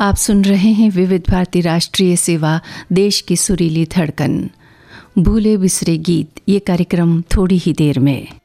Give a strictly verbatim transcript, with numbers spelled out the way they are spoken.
आप सुन रहे हैं विविध भारती राष्ट्रीय सेवा, देश की सुरीली धड़कन। भूले बिसरे गीत, ये कार्यक्रम थोड़ी ही देर में।